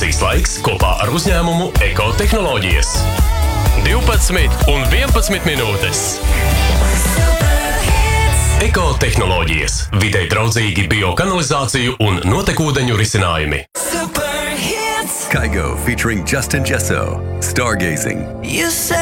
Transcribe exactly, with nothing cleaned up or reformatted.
Informācijas laiks kopā ar uzņēmumu Ekotehnoloģijas. divpadsmit un vienpadsmit minūtes. Ekotehnoloģijas. Videi draudzīgi biokanalizāciju un notekūdeņu risinājumi. Kygo featuring Justin Jesso. Stargazing. You say